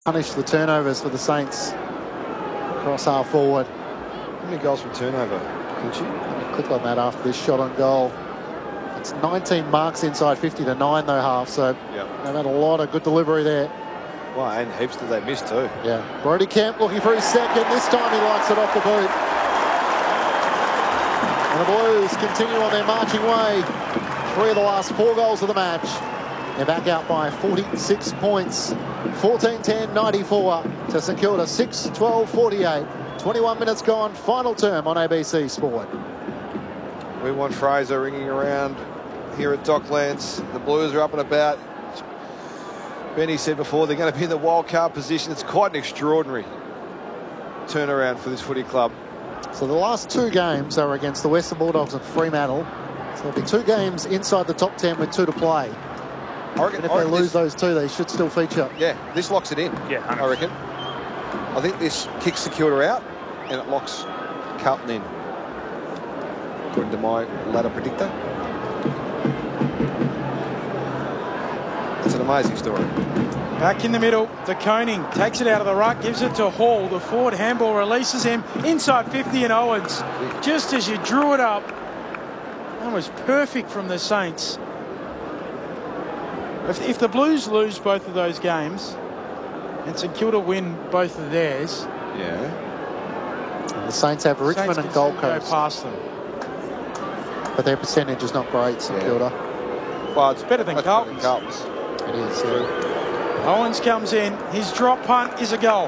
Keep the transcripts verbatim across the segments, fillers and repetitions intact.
Punish the turnovers for the Saints. Cross half forward. How many goals from turnover? Could you? Let me click on that after this shot on goal. It's nineteen marks inside fifty to nine though half, so yep. they've had a lot of good delivery there. Well, and heaps that they missed too. Yeah. Brody Kemp looking for his second. This time he likes it off the boot. And the Blues continue on their marching way. Three of the last four goals of the match. They're back out by forty-six points. fourteen ten ninety-four to St Kilda, six twelve forty-eight. twenty-one minutes gone, final term on A B C Sport. We want Fraser ringing around here at Docklands. The Blues are up and about. Benny said before they're going to be in the wild card position. It's quite an extraordinary turnaround for this footy club. So the last two games are against the Western Bulldogs and Fremantle. So there'll be two games inside the top ten with two to play. I reckon, and if I they reckon lose this, those two, they should still feature. Yeah, this locks it in. Yeah, I reckon. I think this kicks St Kilda out and it locks Carlton in, according to my ladder predictor. It's an amazing story. Back in the middle, De Koning takes it out of the ruck, gives it to Hall. The forward handball releases him inside fifty, and Owens, just as you drew it up, that was perfect from the Saints. If, if the Blues lose both of those games and St Kilda win both of theirs, yeah, and the Saints have Richmond Saints and Gold go Coast, past them. but their percentage is not great. St Yeah. Kilda. Well, it's better than much Carlton's. Better than Carlton's. It is. Yeah. Owens comes in. His drop punt is a goal.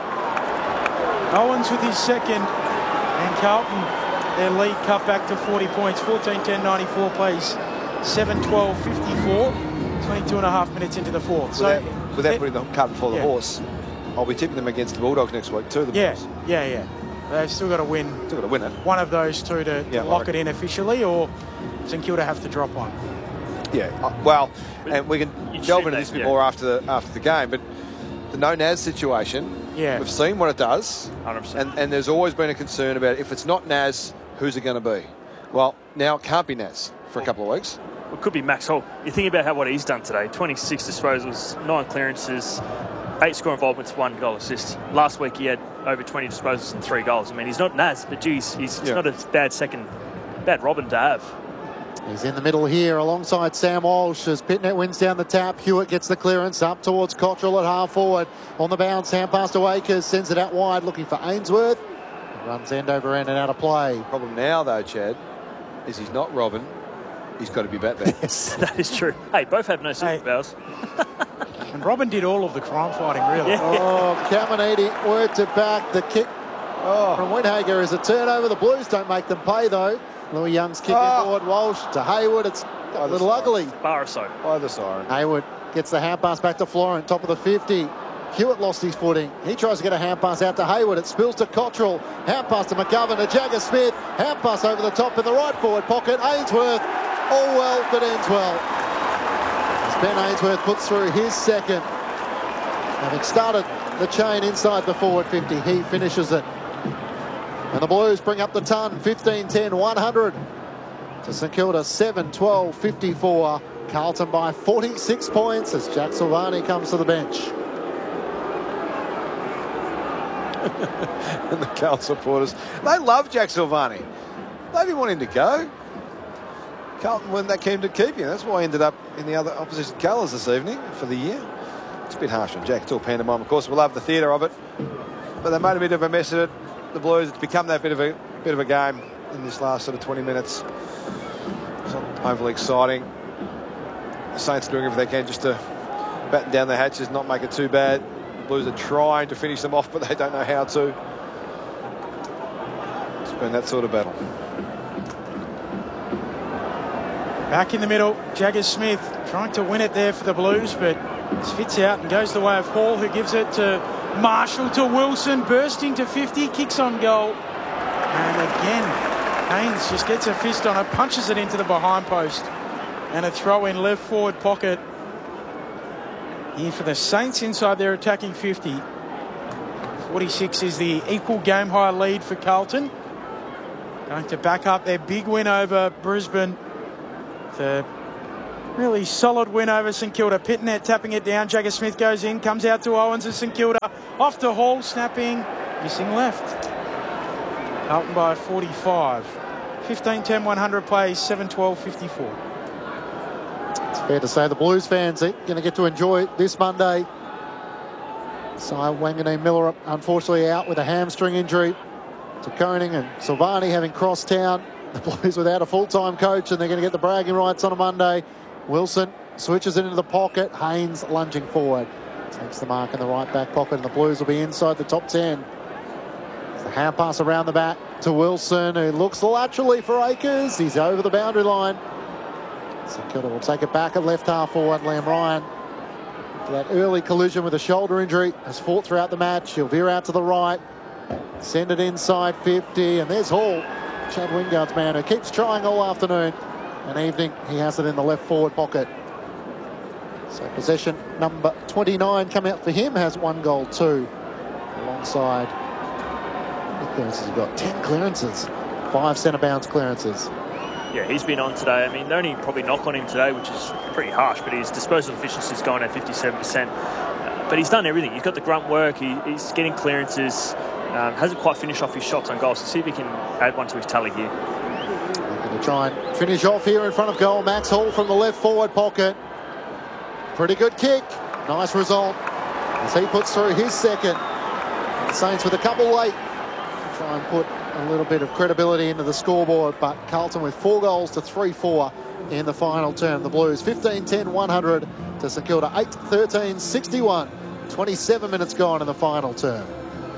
Owens with his second, and Carlton, their lead cut back to forty points. fourteen ten ninety-four plays seven twelve fifty-four. twenty-two and a half minutes into the fourth. So Without, without putting the cart before the yeah. horse, I'll be tipping them against the Bulldogs next week too. The yeah, Blues. yeah, yeah. They've still got to win. Still got to win it. One of those two to, Yeah, to lock right. it in officially, or St Kilda have to drop one. Yeah, uh, well, But and we can you'd delve assume into this that, a bit yeah. more after the after the game. But the no Naz situation, Yeah. we've seen what it does, one hundred percent. and and there's always been a concern about if it's not Naz, who's it going to be? Well, now it can't be Naz for a couple of weeks. It could be Max Hall. You think about how what he's done today: twenty-six disposals, nine clearances, eight score involvements, one goal assist. Last week he had over twenty disposals and three goals. I mean, he's not Naz, but geez, he's, he's Yeah. not a bad second, bad Robin to have. He's in the middle here alongside Sam Walsh as Pitnet wins down the tap. Hewitt gets the clearance up towards Cottrell at half forward. On the bounce, hand pass to Akers, sends it out wide looking for Ainsworth. Runs end over end and out of play. Problem now, though, Chad, is he's not Robin. He's got to be Batman. Yes. That is true. Hey, both have no Hey. superpowers. And Robin did all of the crime fighting, really. Yeah. Oh, Caminiti worked it back. The kick Oh, from Winhager is a turnover. The Blues don't make them pay though. Louis Young's kick Oh. inboard. Walsh to Hayward. It's got a little side. ugly. Baraso. by the siren. Hayward gets the hand pass back to Florent, top of the fifty. Hewitt lost his footing. He tries to get a hand pass out to Hayward. It spills to Cottrell. Hand pass to McGovern, to Jagger Smith. Hand pass over the top in the right forward pocket. Ainsworth. All well, but ends well. As Ben Ainsworth puts through his second. Having started the chain inside the forward fifty, he finishes it. And the Blues bring up the ton, fifteen ten one hundred to St Kilda, seven twelve fifty-four. Carlton by forty-six points as Jack Silvani comes to the bench. And the Carlton supporters, they love Jack Silvani. They didn't want him to go. Carlton weren't that keen to keep him. That's why he ended up in the other opposition colours this evening for the year. It's a bit harsh on Jack. It's all pantomime, of course. We love the theatre of it. But they made a bit of a mess of it. The Blues, it's become that bit of a bit of a game in this last sort of twenty minutes. It's not overly exciting. The Saints are doing everything they can just to batten down the hatches, not make it too bad. The Blues are trying to finish them off, but they don't know how to. It's been that sort of battle. Back in the middle, Jagger Smith trying to win it there for the Blues, but spits out and goes the way of Hall, who gives it to Marshall, to Wilson, bursting to fifty, kicks on goal. And again, Haynes just gets a fist on it, punches it into the behind post. And a throw in left forward pocket. Here for the Saints inside their attacking fifty. forty-six is the equal game high lead for Carlton. Going to back up their big win over Brisbane. The Really solid win over St Kilda. Pitnet tapping it down. Jagger Smith goes in, comes out to Owens of St Kilda. Off to Hall, snapping, missing left. Carlton by forty-five. fifteen ten one hundred plays, seven twelve fifty-four. It's fair to say the Blues fans are going to get to enjoy it this Monday. Sai Wanganeen Miller unfortunately out with a hamstring injury. To Koning and Silvani having crossed town. The Blues without a full-time coach, and they're going to get the bragging rights on a Monday. Wilson switches it into the pocket. Haynes lunging forward. Takes the mark in the right back pocket, and the Blues will be inside the top ten. It's the hand pass around the back to Wilson, who looks laterally for Akers. He's over the boundary line. St Kilda will take it back at left half forward. Liam Ryan, after that early collision with a shoulder injury, has fought throughout the match. He'll veer out to the right. Send it inside fifty, and there's Hall, Chad Wingard's man, who keeps trying all afternoon and evening. He has it in the left forward pocket. So possession number twenty-nine come out for him, has one goal too. Alongside the clearances, he's got ten clearances, five centre bounce clearances. Yeah, he's been on today. I mean, the only probably knock on him today, which is pretty harsh, but his disposal efficiency's gone at fifty-seven percent. Uh, but he's done everything. He's got the grunt work. He, he's getting clearances. Um, hasn't quite finished off his shots on goal, so see if he can add one to his tally here. We're going to try and finish off here in front of goal. Max Hall from the left forward pocket. Pretty good kick. Nice result as he puts through his second. The Saints with a couple late to try and put a little bit of credibility into the scoreboard, but Carlton with four goals to three four in the final term. The Blues fifteen ten one hundred to St Kilda eight thirteen sixty-one. twenty-seven minutes gone in the final term.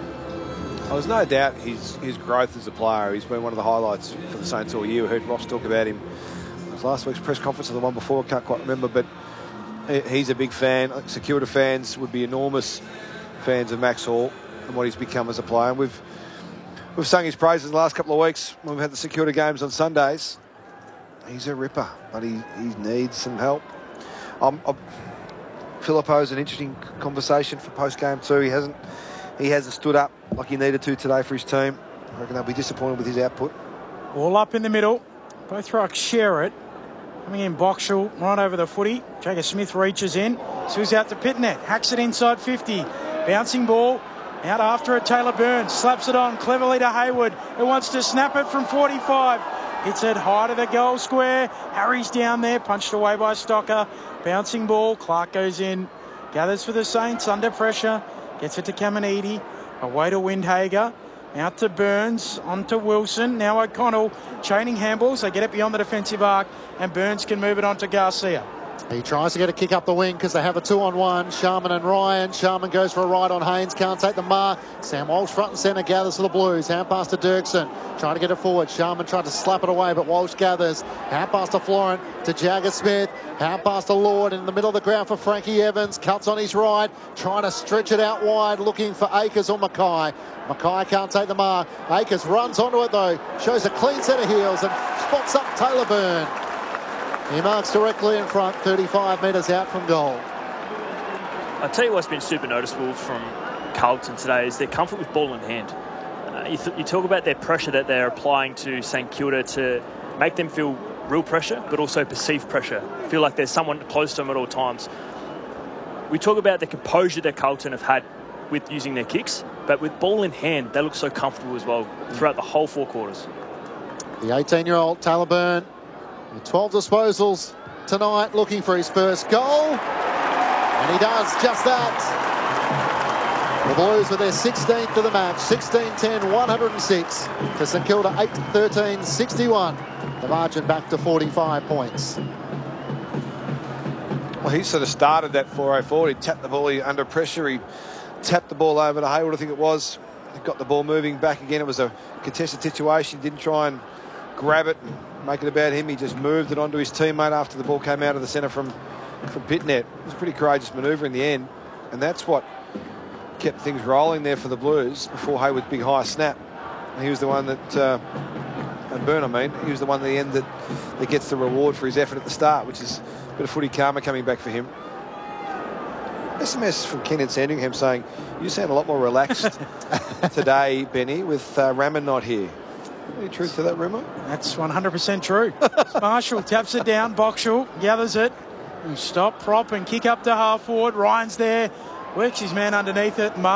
Well, there's no doubt his his growth as a player. He's been one of the highlights for the Saints all year. We heard Ross talk about him. It was last week's press conference or the one before, I can't quite remember, but he's a big fan. St Kilda fans would be enormous fans of Max Hall and what he's become as a player. And we've we've sung his praises the last couple of weeks when we've had the St Kilda games on Sundays. He's a ripper, but he, he needs some help. Um, um, Filippo's an interesting conversation for post-game too. He hasn't he hasn't stood up like he needed to today for his team. I reckon they'll be disappointed with his output. All up in the middle. Both rucks share it. Coming in Boxall, right over the footy. Jagger Smith reaches in. Swings out to Pitnet. Hacks it inside fifty. Bouncing ball. Out after it, Taylor Burns. Slaps it on cleverly to Hayward, who wants to snap it from forty-five. Hits it high to the goal square. Harry's down there. Punched away by Stocker. Bouncing ball. Clark goes in. Gathers for the Saints under pressure. Gets it to Caminiti. Away to Windhager. Out to Burns. On to Wilson. Now O'Connell. Chaining handballs. They get it beyond the defensive arc. And Burns can move it on to Garcia. He tries to get a kick up the wing because they have a two-on-one. Sharman and Ryan. Sharman goes for a right on Haynes. Can't take the mark. Sam Walsh front and centre gathers for the Blues. Hand pass to Dirksen. Trying to get it forward. Sharman tried to slap it away, but Walsh gathers. Hand pass to Florent. To Jagger Smith. Hand pass to Lord in the middle of the ground for Frankie Evans. Cuts on his right. Trying to stretch it out wide. Looking for Akers or Mackay. Mackay can't take the mark. Akers runs onto it though. Shows a clean set of heels and spots up Taylor Byrne. He marks directly in front, thirty-five metres out from goal. I'll tell you what's been super noticeable from Carlton today is their comfort with ball in hand. Uh, you, th- you talk about their pressure that they're applying to St Kilda to make them feel real pressure, but also perceived pressure. Feel like there's someone close to them at all times. We talk about the composure that Carlton have had with using their kicks, but with ball in hand, they look so comfortable as well throughout the whole four quarters. The eighteen-year-old Taylor Byrne, with twelve disposals tonight, looking for his first goal. And he does just that. The Blues with their sixteenth of the match, sixteen ten one hundred six to St Kilda eight thirteen sixty-one. The margin back to forty-five points. Well, he sort of started that four oh four. He tapped the ball he, under pressure. He tapped the ball over to Hayward, I think it was. He got the ball moving back again. It was a contested situation. He didn't try and grab it and make it about him. He just moved it onto his teammate after the ball came out of the centre from, from Pitnet. It was a pretty courageous manoeuvre in the end. And that's what kept things rolling there for the Blues before Hayward's big high snap. And he was the one that, uh, and Byrne, I mean, he was the one at the end that, that gets the reward for his effort at the start, which is a bit of footy karma coming back for him. S M S from Kenneth Sandringham saying, you sound a lot more relaxed today, Benny, with uh, Raman not here. Any truth to that rumour? That's one hundred percent true. Marshall taps it down. Boxall gathers it. Stop, prop and kick up to half forward. Ryan's there, works his man underneath it. Mark